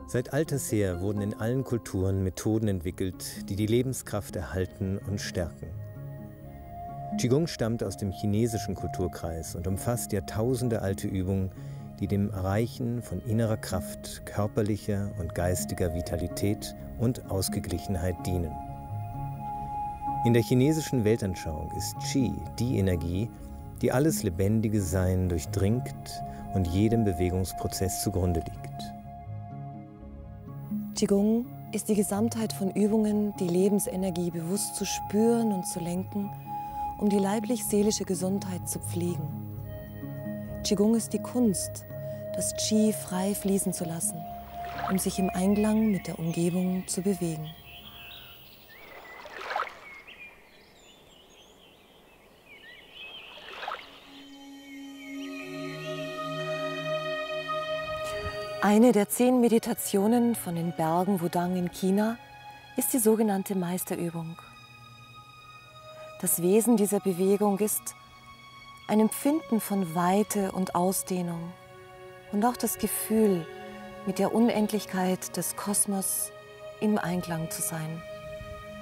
Seit alters her wurden in allen Kulturen Methoden entwickelt, die die Lebenskraft erhalten und stärken. Qigong stammt aus dem chinesischen Kulturkreis und umfasst jahrtausendealte Übungen, die dem Erreichen von innerer Kraft, körperlicher und geistiger Vitalität und Ausgeglichenheit dienen. In der chinesischen Weltanschauung ist Qi die Energie, die alles lebendige Sein durchdringt und jedem Bewegungsprozess zugrunde liegt. Qigong ist die Gesamtheit von Übungen, die Lebensenergie bewusst zu spüren und zu lenken, um die leiblich-seelische Gesundheit zu pflegen. Qigong ist die Kunst, das Qi frei fließen zu lassen, um sich im Einklang mit der Umgebung zu bewegen. Eine der 10 Meditationen von den Bergen Wudang in China ist die sogenannte Meisterübung. Das Wesen dieser Bewegung ist ein Empfinden von Weite und Ausdehnung und auch das Gefühl, mit der Unendlichkeit des Kosmos im Einklang zu sein.